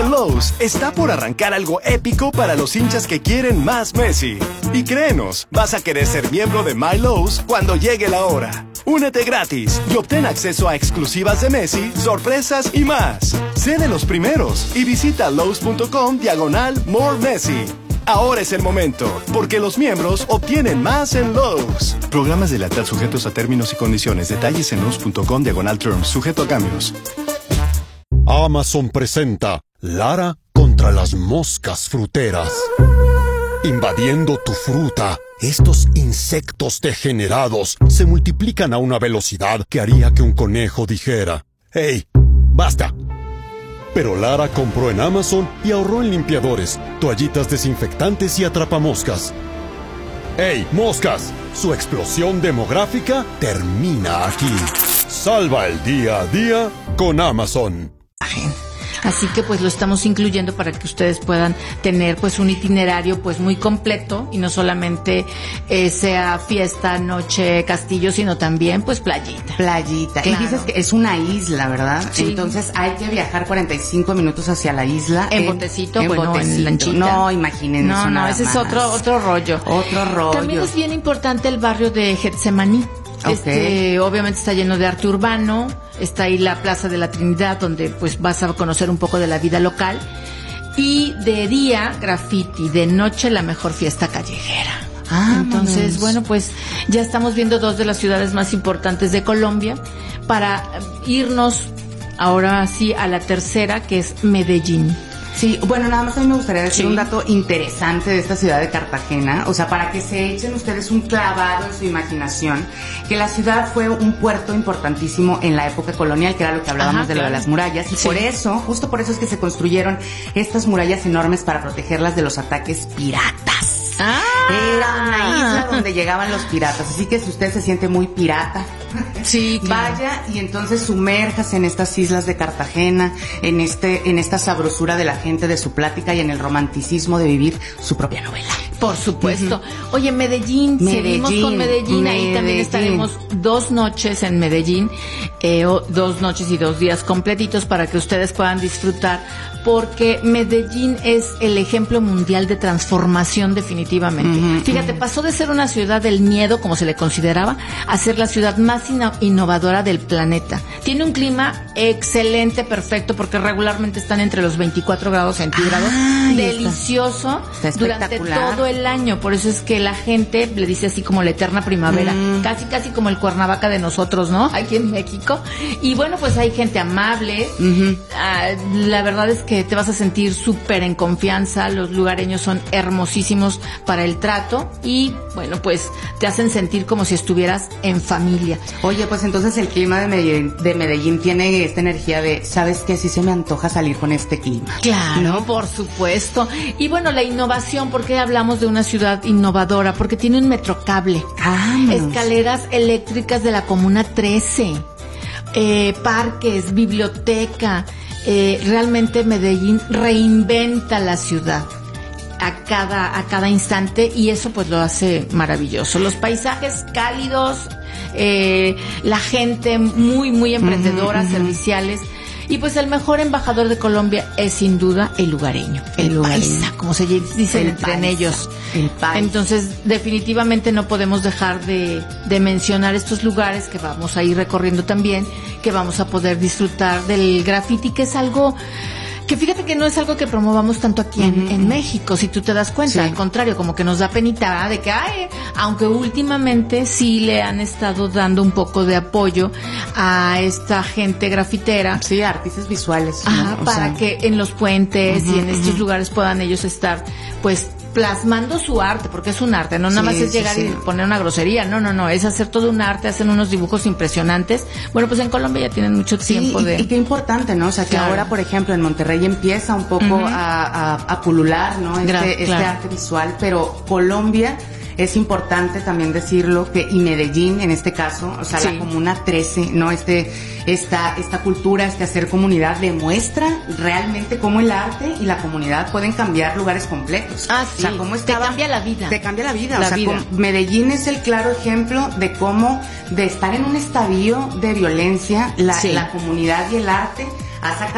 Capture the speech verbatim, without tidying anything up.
En Lowe's está por arrancar algo épico para los hinchas que quieren más Messi. Y créenos, vas a querer ser miembro de My Lowe's cuando llegue la hora. Únete gratis y obtén acceso a exclusivas de Messi, sorpresas y más. Sé de los primeros y visita Lowe's.com diagonal More Messi. Ahora es el momento, porque los miembros obtienen más en Lowe's. Programas de lealtad sujetos a términos y condiciones. Detalles en Lowe's.com diagonal terms, sujeto a cambios. Amazon presenta Lara contra las moscas fruteras. Invadiendo tu fruta, estos insectos degenerados se multiplican a una velocidad que haría que un conejo dijera: ¡Hey, basta! Pero Lara compró en Amazon y ahorró en limpiadores, toallitas desinfectantes y atrapamoscas. ¡Hey, moscas! Su explosión demográfica termina aquí. Salva el día a día con Amazon. Así que pues lo estamos incluyendo para que ustedes puedan tener pues un itinerario pues muy completo y no solamente eh, sea fiesta, noche, castillo, sino también pues playita. Playita. Claro. Y dices que es una isla, ¿verdad? Sí. Entonces hay que viajar cuarenta y cinco minutos hacia la isla. En botecito, en bueno, botecito. en lanchita. No, imaginen No, eso no, nada ese más. es otro, otro rollo. Otro rollo. También es bien importante el barrio de Getsemaní. Okay. Este, obviamente está lleno de arte urbano, está ahí la Plaza de la Trinidad, donde pues vas a conocer un poco de la vida local, y de día graffiti, de noche la mejor fiesta callejera. Ah, Entonces, vámonos. bueno, pues ya estamos viendo dos de las ciudades más importantes de Colombia para irnos ahora sí a la tercera, que es Medellín. Sí, bueno, nada más a mí me gustaría decir Sí. un dato interesante de esta ciudad de Cartagena, o sea, para que se echen ustedes un clavado en su imaginación, que la ciudad fue un puerto importantísimo en la época colonial, que era lo que hablábamos Ajá, de lo de claro. las murallas, y Sí. por eso, justo por eso es que se construyeron estas murallas enormes para protegerlas de los ataques piratas. Ah, Era una isla donde llegaban los piratas, así que si usted se siente muy pirata, sí, claro. vaya y entonces sumérjase en estas islas de Cartagena, en este, en esta sabrosura de la gente, de su plática y en el romanticismo de vivir su propia novela. Por supuesto. Oye, Medellín, Medellín, seguimos con Medellín, ahí también Medellín. estaremos dos noches en Medellín, eh, o- dos noches y dos días completitos para que ustedes puedan disfrutar, porque Medellín es el ejemplo mundial de transformación definitivamente. Ujú, Fíjate, ujú. pasó de ser una ciudad del miedo, como se le consideraba, a ser la ciudad más ino- innovadora del planeta. Tiene un clima excelente, perfecto, porque regularmente están entre los veinticuatro grados centígrados. Ay, Delicioso está durante espectacular. todo el año. Por eso es que la gente le dice así como la eterna primavera. Mm. Casi, casi como el Cuernavaca de nosotros, ¿no? Aquí en México. Y bueno, pues hay gente amable. Ujú. Ah, la verdad es que te vas a sentir súper en confianza. Los lugareños son hermosísimos para el trato. Y bueno, pues te hacen sentir como si estuvieras en familia. Oye, pues entonces el clima de Medellín, de Medellín tiene esta energía de, ¿sabes qué? Sí se me antoja salir con este clima. Claro, ¿no? por supuesto. Y bueno, la innovación, ¿por qué hablamos de una ciudad innovadora? Porque tiene un metrocable, Vámonos. escaleras eléctricas de la Comuna trece, eh, parques, biblioteca. Eh, realmente Medellín reinventa la ciudad a cada, a cada instante, y eso pues lo hace maravilloso. Los paisajes cálidos, eh, la gente muy, muy emprendedora, Ujú, ujú. serviciales. Y pues el mejor embajador de Colombia es sin duda el lugareño, el, El lugareño. paisa, como se dicen El entre paisa, ellos. el paisa. Entonces, definitivamente no podemos dejar de, de mencionar estos lugares que vamos a ir recorriendo también, que vamos a poder disfrutar del graffiti, que es algo que fíjate que no es algo que promovamos tanto aquí en, Ujú. en México, si tú te das cuenta. Sí. Al contrario, como que nos da penita, ¿verdad? De que, ay, aunque últimamente sí le han estado dando un poco de apoyo a esta gente grafitera. Sí, artistas visuales. ¿no? Ajá, O para sea, que en los puentes Ujú, y en estos ujú. lugares puedan ellos estar, pues, plasmando su arte, porque es un arte, no nada Sí, más es sí, llegar sí. y poner una grosería, no, no, no, es hacer todo un arte, hacen unos dibujos impresionantes. Bueno, pues en Colombia ya tienen mucho Sí, tiempo y, de... y qué importante, ¿no? O sea, que Claro. ahora, por ejemplo, en Monterrey empieza un poco Ujú. a, a, a pulular, ¿no? Este, Gra- este claro. arte visual, pero Colombia, es importante también decirlo, que y Medellín, en este caso, o sea, Sí. la Comuna trece, ¿no? Este, esta, esta cultura, este hacer comunidad, demuestra realmente cómo el arte y la comunidad pueden cambiar lugares completos. Ah, O sea, sí. cómo Te estaba- cambia la vida. Te cambia la vida. La o sea, vida. com- Medellín es el claro ejemplo de cómo, de estar en un estadio de violencia, la, Sí. la comunidad y el arte ha sacado